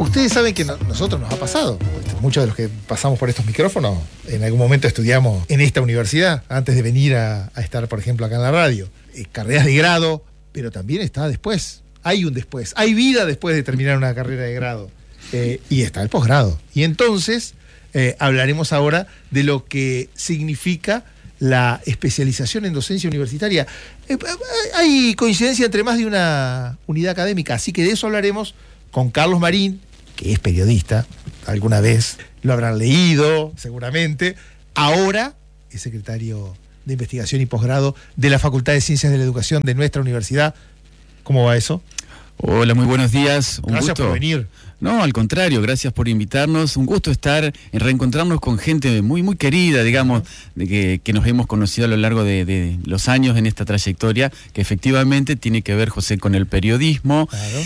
Ustedes saben que nosotros nos ha pasado. Muchos de los que pasamos por estos micrófonos, en algún momento estudiamos en esta universidad, antes de venir a estar, por ejemplo, acá en la radio. Carreras de grado, pero también está después. Hay un después. Hay vida después de terminar una carrera de grado. Y está el posgrado. Y entonces hablaremos ahora de lo que significa la especialización en docencia universitaria. Hay coincidencia entre más de una unidad académica, así que de eso hablaremos con Carlos Marín, que es periodista, alguna vez lo habrán leído, seguramente. Ahora es secretario de Investigación y Posgrado de la Facultad de Ciencias de la Educación de nuestra universidad. ¿Cómo va eso? Hola, muy buenos días. Gracias por venir. No, al contrario, gracias por invitarnos. Un gusto estar, reencontrarnos con gente muy, muy querida, digamos, de que nos hemos conocido a lo largo de los años en esta trayectoria, que efectivamente tiene que ver, José, con el periodismo. Claro.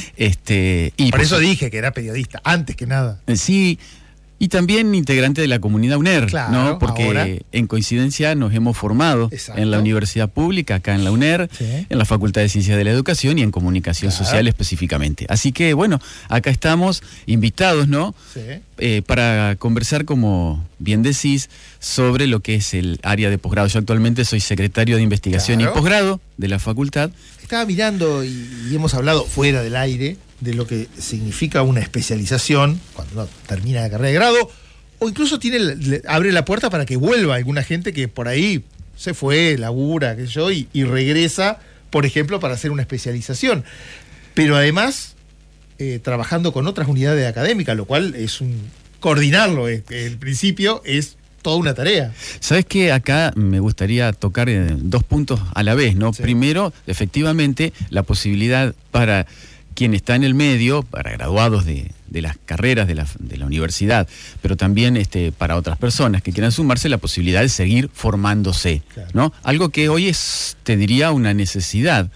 Y por eso dije que era periodista, antes que nada. Sí. Y también integrante de la comunidad UNER, claro, ¿no? Porque ahora, en coincidencia nos hemos formado en la universidad pública, acá en la UNER, sí, en la Facultad de Ciencias de la Educación y en Comunicación Social específicamente. Así que, bueno, acá estamos invitados, ¿no? Sí. Para conversar, como bien decís, sobre lo que es el área de posgrado. Yo actualmente soy secretario de Investigación y Posgrado de la facultad. Estaba mirando y hemos hablado fuera del aire de lo que significa una especialización cuando uno termina la carrera de grado, o incluso abre la puerta para que vuelva alguna gente que por ahí se fue, labura, qué sé yo, y regresa, por ejemplo, para hacer una especialización. Pero además, trabajando con otras unidades académicas, lo cual es coordinarlo, el principio es toda una tarea. Sabes que acá me gustaría tocar dos puntos a la vez, ¿no? Sí. Primero, efectivamente, la posibilidad para quien está en el medio, para graduados de las carreras de la universidad, pero también para otras personas que quieran sumarse, la posibilidad de seguir formándose, claro, ¿no? Algo que hoy es, te diría, una necesidad.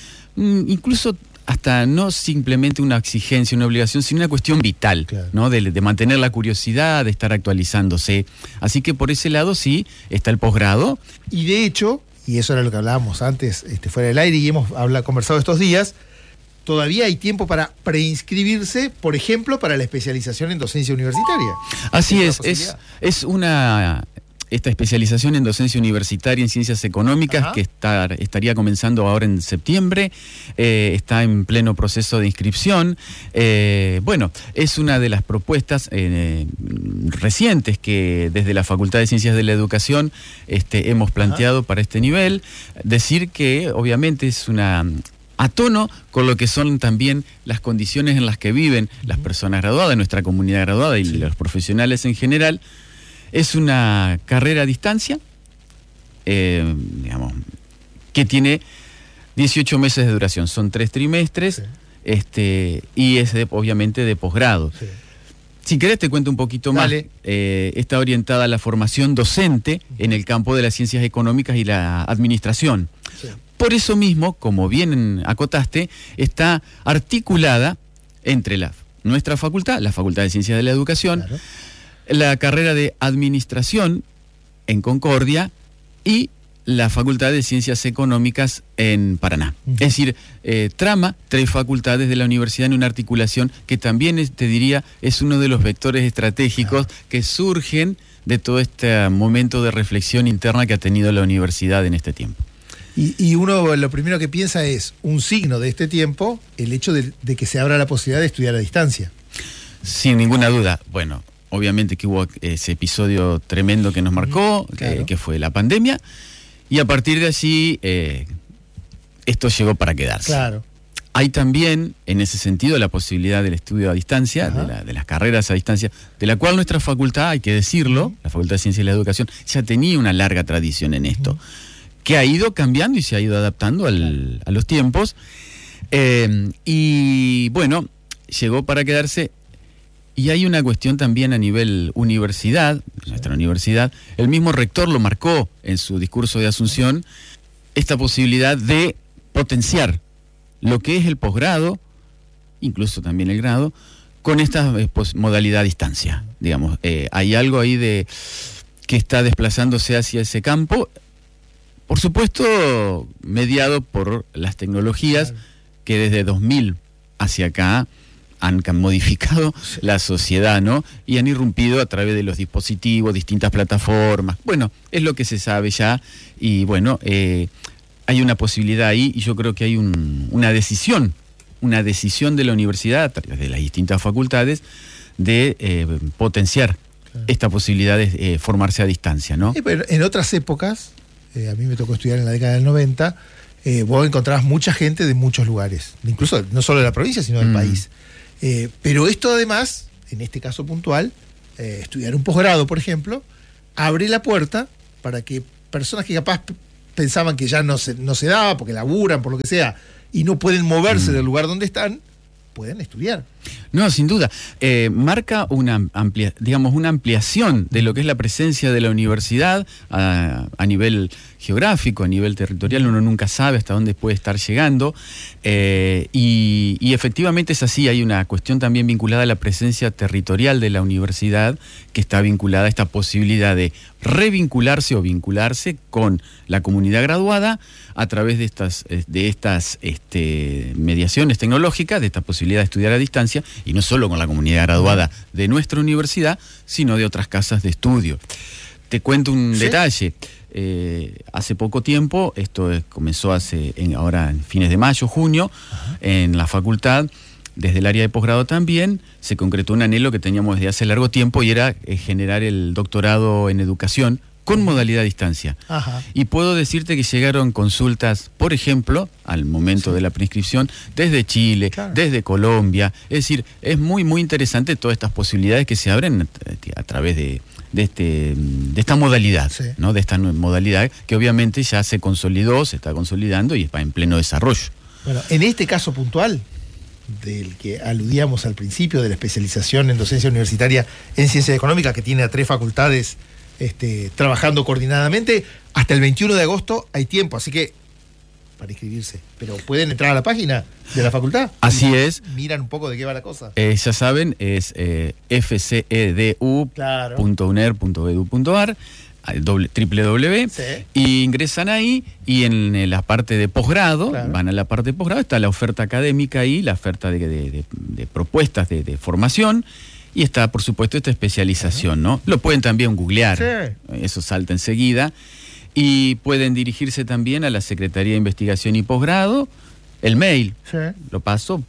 Incluso hasta no simplemente una exigencia, una obligación, sino una cuestión vital, claro, ¿no? De mantener la curiosidad, de estar actualizándose. Así que por ese lado sí está el posgrado. Y de hecho, y eso era lo que hablábamos antes, fuera del aire, y hemos conversado estos días, todavía hay tiempo para preinscribirse, por ejemplo, para la especialización en docencia universitaria. Así es esta especialización en docencia universitaria en ciencias económicas, que estaría comenzando ahora en septiembre, está en pleno proceso de inscripción. Bueno, es una de las propuestas recientes que desde la Facultad de Ciencias de la Educación hemos planteado para este nivel. Decir que obviamente es a tono con lo que son también las condiciones en las que viven las personas graduadas, nuestra comunidad graduada y los profesionales en general. Es una carrera a distancia, digamos, que tiene 18 meses de duración, son 3 trimestres, y es obviamente de posgrado. Sí. Si querés te cuento un poquito más. Está orientada a la formación docente en el campo de las ciencias económicas y la administración. Sí. Por eso mismo, como bien acotaste, está articulada entre nuestra facultad, la Facultad de Ciencias de la Educación, claro, la carrera de Administración en Concordia y la Facultad de Ciencias Económicas en Paraná. Es decir, trama 3 facultades de la universidad en una articulación que también, te diría, es uno de los vectores estratégicos que surgen de todo este momento de reflexión interna que ha tenido la universidad en este tiempo. Y uno lo primero que piensa es un signo de este tiempo, el hecho de que se abra la posibilidad de estudiar a distancia. Sin ninguna duda. Bueno, obviamente que hubo ese episodio tremendo que nos marcó, claro, que fue la pandemia, y a partir de allí esto llegó para quedarse. Claro. Hay también, en ese sentido, la posibilidad del estudio a distancia, de las carreras a distancia, de la cual nuestra facultad, hay que decirlo, la Facultad de Ciencias y la Educación, ya tenía una larga tradición en esto, que ha ido cambiando y se ha ido adaptando a los tiempos. Y bueno, llegó para quedarse. Y hay una cuestión también a nivel universidad, nuestra universidad, el mismo rector lo marcó en su discurso de Asunción, esta posibilidad de potenciar lo que es el posgrado, incluso también el grado, con esta modalidad a distancia. Digamos, hay algo ahí que está desplazándose hacia ese campo, por supuesto mediado por las tecnologías que desde 2000 hacia acá han modificado la sociedad, ¿no? Y han irrumpido a través de los dispositivos, distintas plataformas. Bueno, es lo que se sabe ya. Y bueno, hay una posibilidad ahí, y yo creo que hay una decisión de la universidad, a través de las distintas facultades, de potenciar esta posibilidad de formarse a distancia, ¿no? Pero en otras épocas, a mí me tocó estudiar en la década del 90, vos encontrabas mucha gente de muchos lugares, incluso no solo de la provincia, sino del país. Pero esto además, en este caso puntual, estudiar un posgrado, por ejemplo, abre la puerta para que personas que capaz pensaban que ya no se daba, porque laburan, por lo que sea, y no pueden moverse del lugar donde están, pueden estudiar. No, sin duda. Marca una ampliación de lo que es la presencia de la universidad a nivel geográfico, a nivel territorial. Uno nunca sabe hasta dónde puede estar llegando. Y efectivamente es así. Hay una cuestión también vinculada a la presencia territorial de la universidad, que está vinculada a esta posibilidad de revincularse o vincularse con la comunidad graduada a través de estas mediaciones tecnológicas, de esta posibilidad de estudiar a distancia, y no solo con la comunidad graduada de nuestra universidad, sino de otras casas de estudio. Te cuento un detalle. Hace poco tiempo, esto comenzó ahora en fines de mayo, junio, en la facultad, desde el área de posgrado también, se concretó un anhelo que teníamos desde hace largo tiempo, y era generar el doctorado en educación con modalidad a distancia. Y puedo decirte que llegaron consultas, por ejemplo, al momento de la preinscripción, desde Chile, desde Colombia. Es decir, es muy, muy interesante todas estas posibilidades que se abren a través de esta modalidad, ¿no? De esta modalidad que obviamente ya se consolidó, se está consolidando y está en pleno desarrollo. Bueno, en este caso puntual, del que aludíamos al principio, de la especialización en docencia universitaria en ciencias económicas, que tiene a 3 facultades trabajando coordinadamente, hasta el 21 de agosto hay tiempo, así que para inscribirse, pero pueden entrar a la página de la facultad. Así es. Miran un poco de qué va la cosa. Ya saben, es fcedu.uner.edu.ar, www, y ingresan ahí, y en la parte de posgrado, van a la parte de posgrado, está la oferta académica ahí, la oferta de propuestas de formación, y está, por supuesto, esta especialización, ¿no? Lo pueden también googlear, eso salta enseguida, y pueden dirigirse también a la Secretaría de Investigación y Posgrado, el mail, lo paso,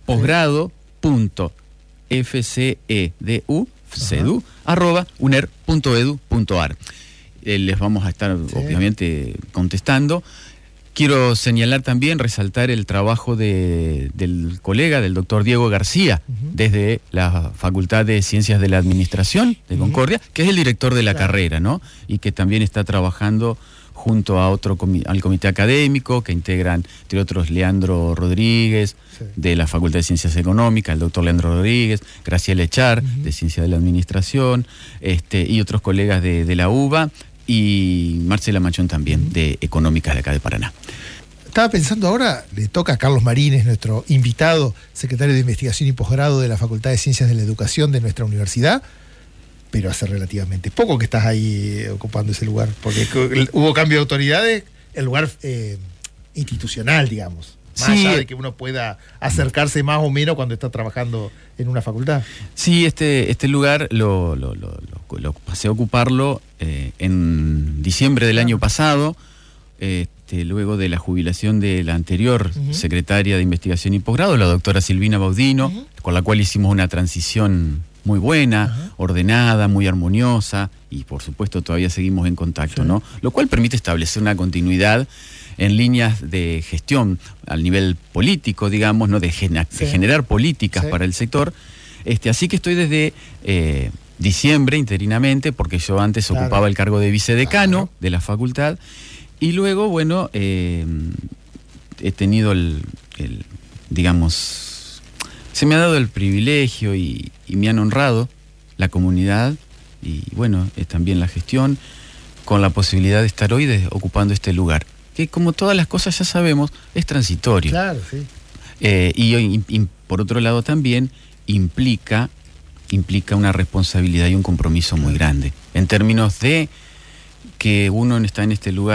posgrado.fcedu@uner.edu.ar. Les vamos a estar, obviamente, contestando. Quiero señalar también, resaltar el trabajo del colega, del doctor Diego García, desde la Facultad de Ciencias de la Administración de Concordia, que es el director de la carrera, ¿no? Y que también está trabajando junto a al comité académico, que integran, entre otros, Leandro Rodríguez, de la Facultad de Ciencias Económicas, el doctor Leandro Rodríguez, Graciela Echar, de Ciencias de la Administración, y otros colegas de la UBA, y Marcela Machón también, de Económicas de acá de Paraná. Estaba pensando ahora, le toca a Carlos Marínez, nuestro invitado, secretario de Investigación y Posgrado de la Facultad de Ciencias de la Educación de nuestra universidad, pero hace relativamente poco que estás ahí ocupando ese lugar, porque hubo cambio de autoridades, el lugar institucional, digamos, más allá de que uno pueda acercarse más o menos cuando está trabajando en una facultad. Sí, este lugar lo pasé a ocuparlo en diciembre del año pasado, luego de la jubilación de la anterior secretaria de Investigación y Posgrado, la doctora Silvina Baudino, con la cual hicimos una transición muy buena, ordenada, muy armoniosa, y por supuesto todavía seguimos en contacto, ¿no? Lo cual permite establecer una continuidad en líneas de gestión al nivel político, digamos, ¿no? de generar políticas para el sector. Así que estoy desde diciembre interinamente, porque yo antes ocupaba el cargo de vicedecano de la facultad, y luego, bueno, he tenido digamos, se me ha dado el privilegio y me han honrado la comunidad y, bueno, también la gestión, con la posibilidad de estar hoy ocupando este lugar, que, como todas las cosas ya sabemos, es transitorio. Claro, sí. Y por otro lado también implica una responsabilidad y un compromiso muy grande, en términos de que uno está en este lugar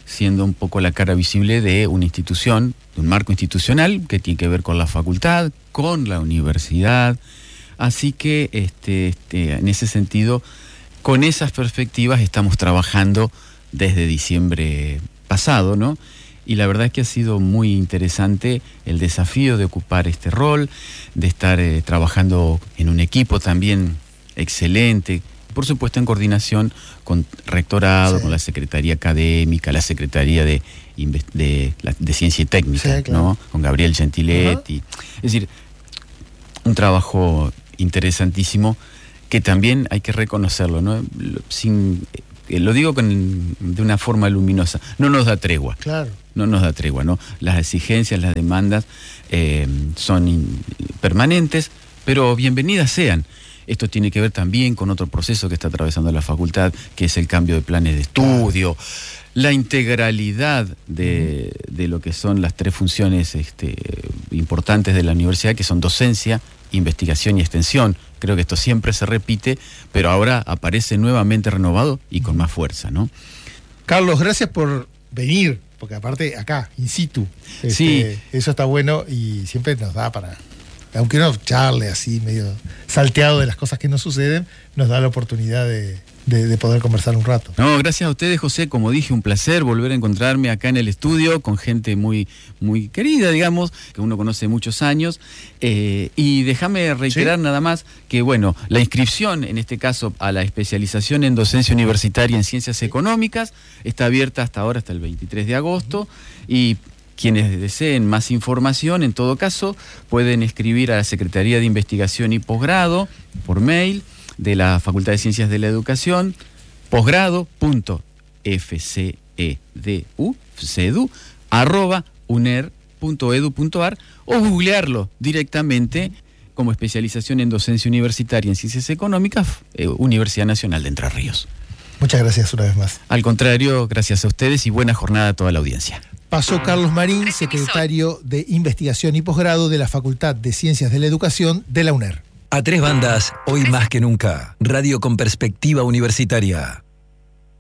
siendo un poco la cara visible de una institución, de un marco institucional que tiene que ver con la facultad, con la universidad. Así que en ese sentido, con esas perspectivas estamos trabajando desde diciembre pasado, ¿no? Y la verdad es que ha sido muy interesante el desafío de ocupar este rol, de estar trabajando en un equipo también excelente, por supuesto en coordinación con rectorado, sí, con la Secretaría Académica, la Secretaría de Ciencia y Técnica, sí, claro, ¿no? Con Gabriel Gentiletti. Es decir, un trabajo interesantísimo que también hay que reconocerlo, ¿no? Lo digo de una forma luminosa, no nos da tregua. Claro. No nos da tregua, ¿no? Las exigencias, las demandas son permanentes, pero bienvenidas sean. Esto tiene que ver también con otro proceso que está atravesando la facultad, que es el cambio de planes de estudio, la integralidad de lo que son las tres funciones importantes de la universidad, que son docencia, investigación y extensión. Creo que esto siempre se repite, pero ahora aparece nuevamente renovado y con más fuerza, ¿no? Carlos, gracias por venir, porque aparte acá, in situ, sí, eso está bueno y siempre nos da para, aunque uno charle así medio salteado de las cosas que nos suceden, nos da la oportunidad de poder conversar un rato. No, gracias a ustedes, José. Como dije, un placer volver a encontrarme acá en el estudio con gente muy, muy querida, digamos, que uno conoce muchos años. Y déjame reiterar, ¿sí?, nada más que, bueno, la inscripción, en este caso, a la especialización en docencia universitaria en ciencias económicas, está abierta hasta ahora, hasta el 23 de agosto, y quienes deseen más información, en todo caso, pueden escribir a la Secretaría de Investigación y Posgrado por mail de la Facultad de Ciencias de la Educación, posgrado.fcedu@uner.edu.ar, o googlearlo directamente como especialización en docencia universitaria en ciencias económicas, Universidad Nacional de Entre Ríos. Muchas gracias una vez más. Al contrario, gracias a ustedes y buena jornada a toda la audiencia. Pasó Carlos Marín, secretario de Investigación y Posgrado de la Facultad de Ciencias de la Educación de la UNER. A tres bandas, hoy más que nunca. Radio con perspectiva universitaria.